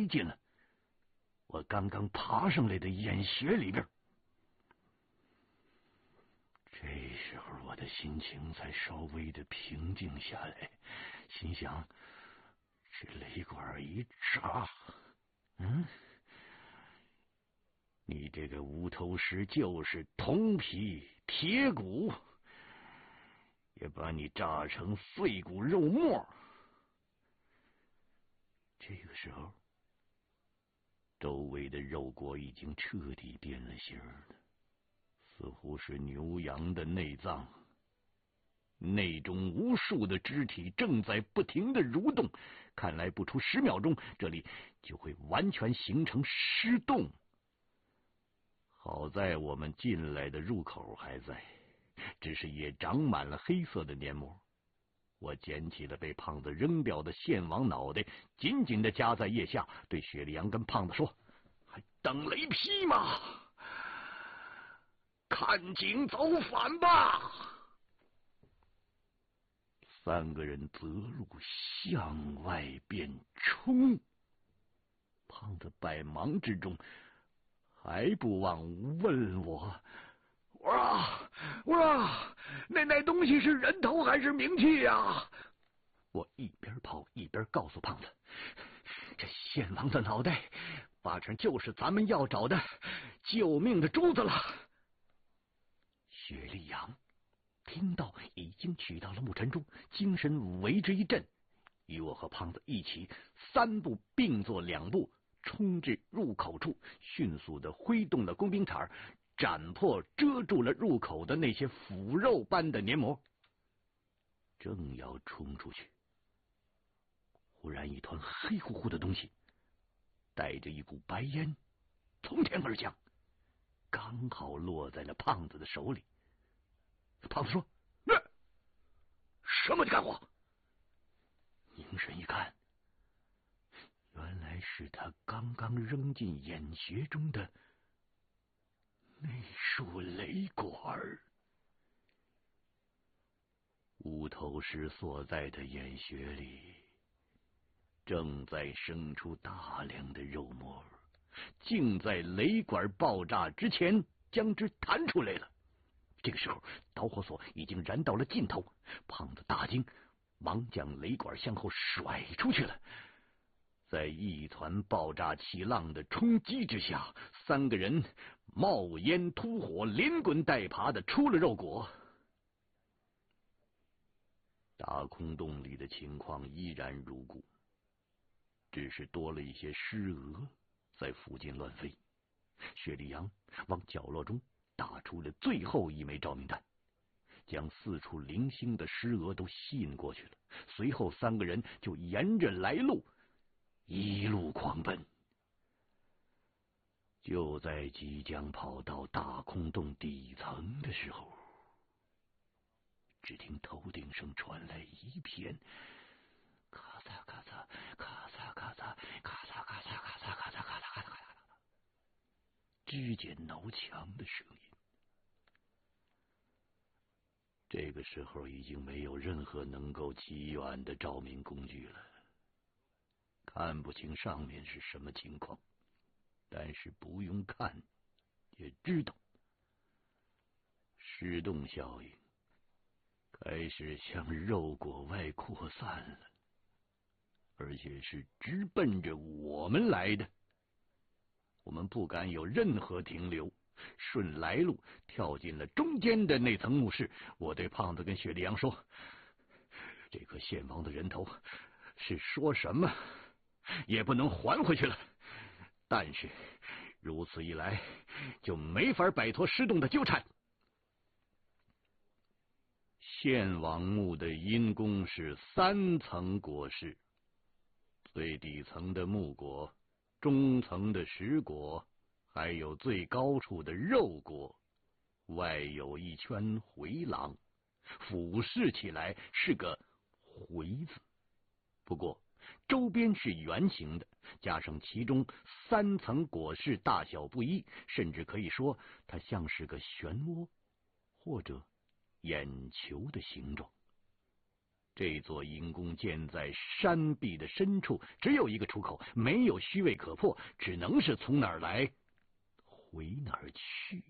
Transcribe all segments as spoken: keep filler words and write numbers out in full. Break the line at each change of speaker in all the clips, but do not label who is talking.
塞进了我刚刚爬上来的眼穴里边。这时候我的心情才稍微的平静下来，心想这雷管一扎，嗯，你这个无头石就是铜皮铁骨，也把你炸成碎骨肉末。这个时候周围的肉锅已经彻底变了形了，似乎是牛羊的内脏，内中无数的肢体正在不停的蠕动，看来不出十秒钟，这里就会完全形成尸洞。好在我们进来的入口还在，只是也长满了黑色的黏膜。我捡起了被胖子扔掉的线王脑袋，紧紧的夹在腋下，对雪莉杨跟胖子说：“还等雷劈吗？看景走反吧！”三个人择路向外边冲，胖子百忙之中还不忘问我：“我说，我说，那那东西是人头还是冥器呀？”我一边跑一边告诉胖子：“这献王的脑袋，八成就是咱们要找的救命的珠子了。”雪莉杨听到已经取到了木尘珠，精神为之一振，与我和胖子一起三步并作两步冲至入口处，迅速的挥动了工兵铲，斩破遮住了入口的那些腐肉般的黏膜。正要冲出去，忽然一团黑乎乎的东西带着一股白烟从天而降，刚好落在了胖子的手里。胖子说：“那、呃、什么家伙？”凝神一看，原来是他刚刚扔进眼穴中的那束雷管。无头石所在的眼穴里正在生出大量的肉膜，竟在雷管爆炸之前将之弹出来了。这个时候导火索已经燃到了尽头，胖子大惊，忙将雷管向后甩出去了。在一团爆炸气浪的冲击之下，三个人冒烟突火，连滚带爬的出了肉果。大空洞里的情况依然如故，只是多了一些尸蛾在附近乱飞。雪莉杨往角落中打出了最后一枚照明弹，将四处零星的尸蛾都吸引过去了。随后三个人就沿着来路一路狂奔。就在即将跑到大空洞底层的时候，只听头顶上传来一片咔嚓咔嚓咔嚓咔嚓咔嚓咔嚓咔嚓咔嚓咔嚓咔嚓咔嚓指尖挠墙的声音。这个时候已经没有任何能够起远的照明工具了，看不清上面是什么情况，但是不用看也知道失动效应开始向肉果外扩散了，而且是直奔着我们来的。我们不敢有任何停留，顺来路跳进了中间的那层墓室。我对胖子跟雪莉杨说：“这颗献王的人头是说什么也不能还回去了，但是如此一来就没法摆脱尸洞的纠缠。”献王墓的阴宫是三层果室，最底层的木果，中层的石果，还有最高处的肉果，外有一圈回廊，俯视起来是个回字，不过周边是圆形的，加上其中三层果室大小不一，甚至可以说它像是个漩涡或者眼球的形状。 这座阴宫建在山壁的深处，只有一个出口，没有虚位可破，只能是从哪儿来回哪儿去。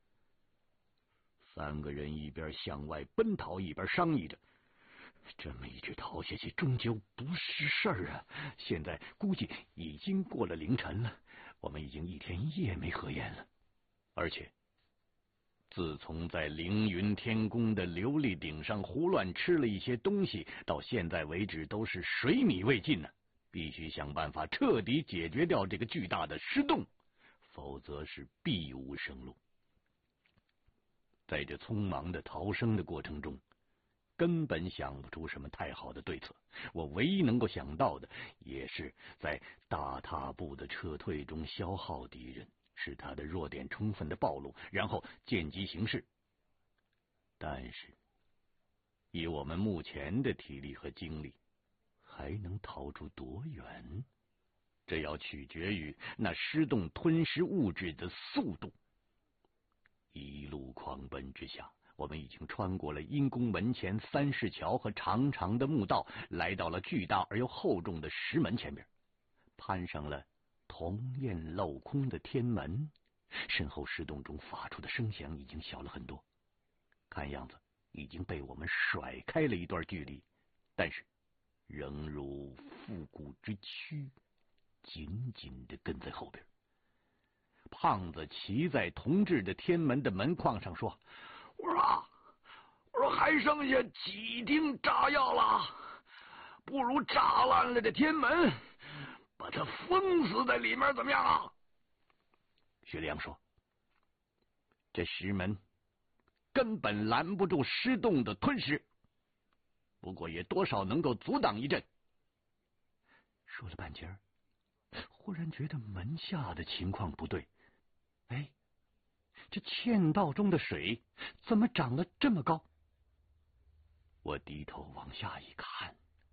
三个人一边向外奔逃，一边商议着，这么一直逃下去，终究不是事儿啊！现在估计已经过了凌晨了，我们已经一天一夜没合眼了，而且自从在凌云天宫的琉璃顶上胡乱吃了一些东西，到现在为止都是水米未进呢。必须想办法彻底解决掉这个巨大的尸洞，否则是必无生路。在这匆忙的逃生的过程中，根本想不出什么太好的对策。我唯一能够想到的，也是在大踏步的撤退中消耗敌人，使他的弱点充分的暴露，然后见机行事。但是以我们目前的体力和精力，还能逃出多远？这要取决于那尸洞吞噬物质的速度。一路狂奔之下，我们已经穿过了阴宫门前三市桥和长长的墓道，来到了巨大而又厚重的石门前边，攀上了铜焰镂空的天门。身后石洞中发出的声响已经小了很多，看样子已经被我们甩开了一段距离，但是仍如复古之躯，紧紧地跟在后边。胖子骑在铜制的天门的门框上说：“我说，我说还剩下几丁炸药了，不如炸烂了这天门，把他封死在里面，怎么样啊？”薛良说：“这石门根本拦不住尸洞的吞噬，不过也多少能够阻挡一阵。”说了半截儿，忽然觉得门下的情况不对。哎，这嵌道中的水怎么长得这么高？我低头往下一看，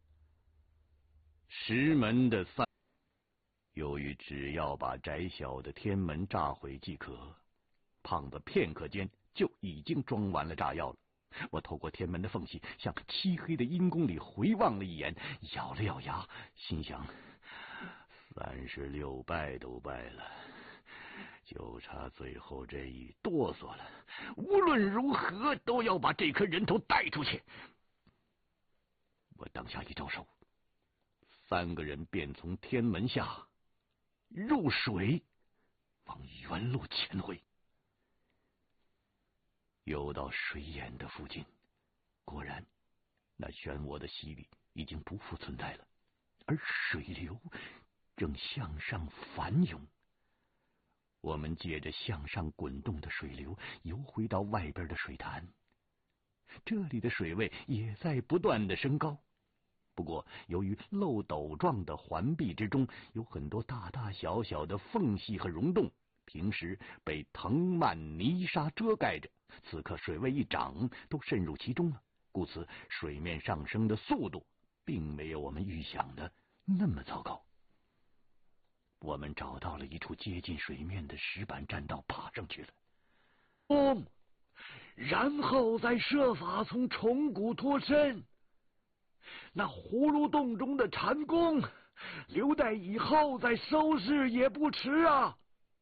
石门的三，由于只要把窄小的天门炸毁即可，胖子片刻间就已经装完了炸药了。我透过天门的缝隙，向漆黑的阴宫里回望了一眼，咬了咬牙，心想：三十六拜都拜了，就差最后这一哆嗦了。无论如何都要把这颗人头带出去。我当下一招手，三个人便从天门下入水，往原路潜回。游到水眼的附近，果然那漩涡的洗礼已经不复存在了，而水流正向上翻涌。我们借着向上滚动的水流游回到外边的水潭，这里的水位也在不断的升高。不过由于漏斗状的环壁之中有很多大大小小的缝隙和溶洞，平时被藤蔓泥沙遮盖着，此刻水位一涨，都渗入其中了。故此水面上升的速度并没有我们预想的那么糟糕。我们找到了一处接近水面的石板栈道，爬上去了。哦，然后再设法从虫谷脱身。那葫芦洞中的禅功，留待以后再收拾也不迟啊。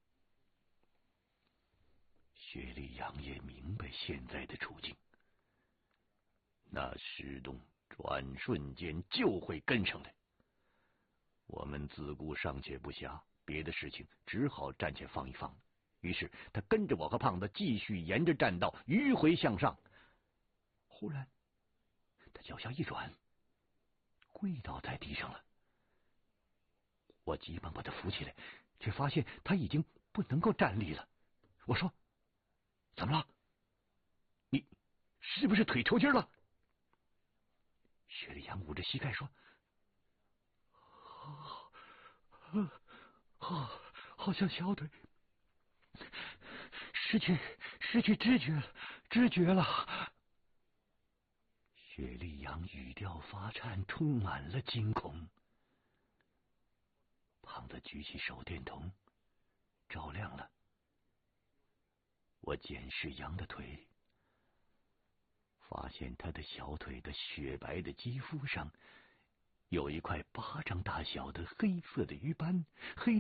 薛立阳也明白现在的处境，那石洞转瞬间就会跟上来。我们自顾尚且不暇，别的事情只好暂且放一放。于是他跟着我和胖子继续沿着栈道迂回向上。忽然他脚下一软，跪倒在地上了。我急忙把他扶起来，却发现他已经不能够站立了。我说：“怎么了？你是不是腿抽筋了？”薛立阳捂着膝盖说：“哦，哦，好像小腿失去失去知觉了，知觉了。”薛立阳语调发颤，充满了惊恐。胖子举起手电筒，照亮了。我检视羊的腿， 发现他的小腿的雪白的肌肤上有一块巴掌大小的黑色的瘀斑，黑